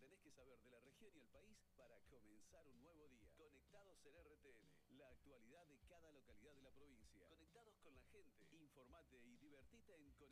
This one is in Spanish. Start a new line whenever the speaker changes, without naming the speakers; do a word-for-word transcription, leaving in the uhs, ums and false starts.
tenés que saber de la región y el país para comenzar un nuevo día. Conectados en R T N, la actualidad de cada localidad de la provincia. Conectados con la gente. Informate y divertite en